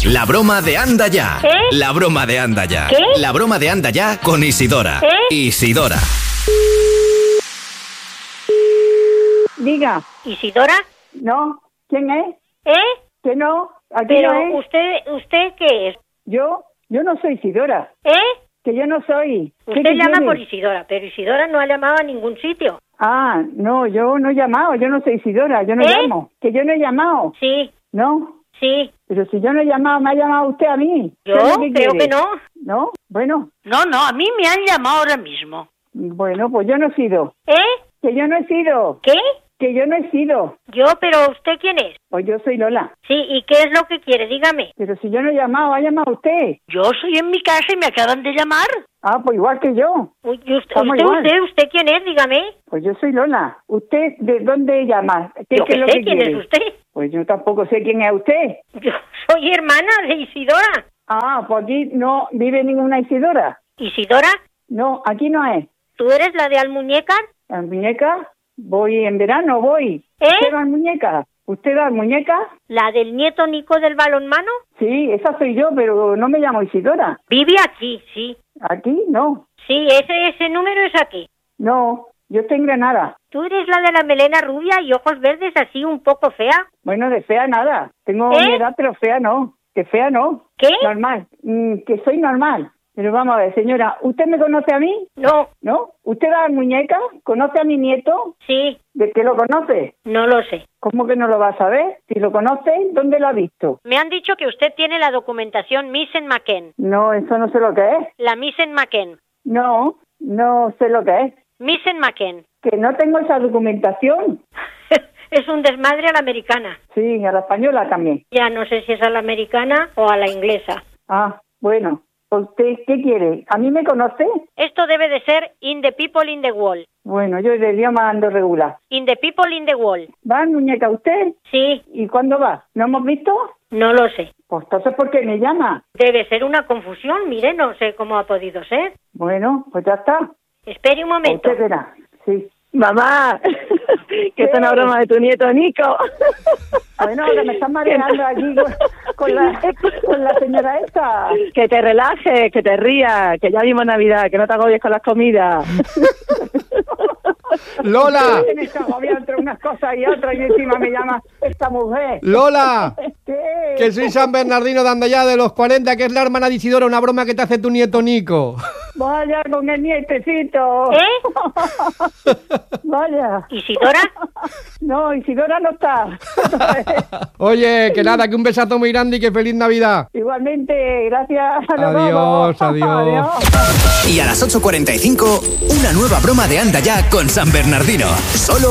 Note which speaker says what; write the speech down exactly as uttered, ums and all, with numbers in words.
Speaker 1: La broma de Anda Ya.
Speaker 2: ¿Eh?
Speaker 1: La broma de Anda Ya.
Speaker 2: ¿Qué?
Speaker 1: La broma de Anda Ya con Isidora.
Speaker 2: ¿Eh?
Speaker 1: Isidora.
Speaker 3: Diga.
Speaker 2: ¿Isidora?
Speaker 3: No. ¿Quién es?
Speaker 2: ¿Eh?
Speaker 3: Que no. Aquí
Speaker 2: Pero
Speaker 3: no es.
Speaker 2: usted, ¿usted qué es?
Speaker 3: Yo, yo no soy Isidora.
Speaker 2: ¿Eh?
Speaker 3: Que yo no soy. ¿Qué
Speaker 2: Usted
Speaker 3: te
Speaker 2: llama
Speaker 3: quiere?
Speaker 2: por Isidora, pero Isidora no ha llamado a ningún sitio.
Speaker 3: Ah, no, yo no he llamado. Yo no soy Isidora. Yo no
Speaker 2: ¿Eh?
Speaker 3: llamo. Que yo no he llamado.
Speaker 2: Sí,
Speaker 3: No.
Speaker 2: sí.
Speaker 3: Pero si yo no he llamado, me ha llamado usted a mí.
Speaker 2: Yo
Speaker 3: ¿Qué es lo que
Speaker 2: creo
Speaker 3: quiere?
Speaker 2: que no.
Speaker 3: ¿No? Bueno.
Speaker 4: No, no, a mí me han llamado ahora mismo.
Speaker 3: Bueno, pues yo no he sido.
Speaker 2: ¿Eh?
Speaker 3: Que yo no he sido.
Speaker 2: ¿Qué?
Speaker 3: Que yo no he sido.
Speaker 2: Yo, pero ¿usted quién es?
Speaker 3: Pues yo soy Lola.
Speaker 2: Sí, ¿y qué es lo que quiere? Dígame.
Speaker 3: Pero si yo no he llamado, ha llamado usted.
Speaker 4: Yo soy en mi casa y me acaban de llamar.
Speaker 3: Ah, pues igual que yo.
Speaker 2: Uy, ¿y usted,
Speaker 3: Estamos
Speaker 2: usted,
Speaker 3: igual.
Speaker 2: usted, usted quién es? Dígame.
Speaker 3: Pues yo soy Lola. ¿Usted de dónde llama? ¿Qué,
Speaker 2: Yo
Speaker 3: qué
Speaker 2: qué
Speaker 3: es lo
Speaker 2: sé
Speaker 3: que
Speaker 2: quién
Speaker 3: quiere?
Speaker 2: es usted.
Speaker 3: Pues yo tampoco sé quién es usted.
Speaker 2: Yo soy hermana de Isidora.
Speaker 3: Ah, pues aquí no vive ninguna Isidora.
Speaker 2: ¿Isidora?
Speaker 3: No, aquí no es.
Speaker 2: ¿Tú eres la de Almuñécar?
Speaker 3: ¿Las muñecas? Voy en verano, voy.
Speaker 2: ¿Eh?
Speaker 3: ¿Usted da muñecas? ¿Usted da muñecas?
Speaker 2: ¿La del nieto Nico del balonmano?
Speaker 3: Sí, esa soy yo, pero no me llamo Isidora.
Speaker 2: Vive aquí, sí.
Speaker 3: ¿Aquí? No.
Speaker 2: Sí, ese, ese número es aquí.
Speaker 3: No, yo estoy en Granada.
Speaker 2: ¿Tú eres la de la melena rubia y ojos verdes así un poco fea?
Speaker 3: Bueno, de fea nada. Tengo
Speaker 2: ¿Eh?
Speaker 3: mi edad, pero fea no. Que fea no.
Speaker 2: ¿Qué?
Speaker 3: Normal. Mm, que soy normal. Pero vamos a ver, señora, ¿usted me conoce a mí?
Speaker 2: No,
Speaker 3: ¿No? ¿Usted da muñecas? ¿Conoce a mi nieto?
Speaker 2: sí,
Speaker 3: ¿De qué lo conoce?
Speaker 2: no lo sé.
Speaker 3: ¿Cómo que no lo va a saber? Si lo conoce, ¿dónde lo ha visto?
Speaker 2: Me han dicho que usted tiene la documentación Missen McKen.
Speaker 3: No, eso no sé lo que es.
Speaker 2: La Missen McKen.
Speaker 3: No, no sé lo que es.
Speaker 2: Missen McKen.
Speaker 3: Que no tengo esa documentación.
Speaker 2: Es un desmadre a la americana.
Speaker 3: Sí, a la española también.
Speaker 2: Ya no sé si es a la americana o a la inglesa.
Speaker 3: Ah, bueno. ¿Usted qué quiere? ¿A mí me conoce?
Speaker 2: Esto debe de ser In the People in the Wall.
Speaker 3: Bueno, yo de idioma ando regular.
Speaker 2: In the People in the Wall.
Speaker 3: ¿Va, muñeca, usted?
Speaker 2: Sí,
Speaker 3: ¿Y cuándo va? ¿No hemos visto?
Speaker 2: no lo sé.
Speaker 3: Pues entonces, ¿por qué me llama?
Speaker 2: Debe ser una confusión, mire, no sé cómo ha podido ser.
Speaker 3: Bueno, pues ya está.
Speaker 2: Espere un momento.
Speaker 3: Usted verá. Sí.
Speaker 5: Mamá, que es una broma de tu nieto Nico.
Speaker 3: Bueno, ahora me están mareando allí con, con, la, con la señora esta.
Speaker 5: Que te relajes, que te rías, que ya vimos Navidad, que no te agobies con las comidas.
Speaker 6: ¡Lola!
Speaker 3: Me está agobiando entre unas cosas y otras y encima me llama esta mujer.
Speaker 6: ¡Lola!
Speaker 3: ¿Qué?
Speaker 6: Que soy San Bernardino de Andaya de los cuarenta, que es la hermana de Isidora, una broma que te hace tu nieto Nico.
Speaker 3: Vaya con el nietecito.
Speaker 2: ¿Eh?
Speaker 3: Vaya.
Speaker 2: ¿Isidora?
Speaker 3: No, Isidora no está.
Speaker 6: Oye, que nada, que un besazo muy grande y que feliz Navidad.
Speaker 3: Igualmente, gracias. Nos
Speaker 6: Adiós,
Speaker 3: vemos.
Speaker 6: adiós.
Speaker 1: Y a las ocho cuarenta y cinco, una nueva broma de Anda Ya con San Bernardino. Solo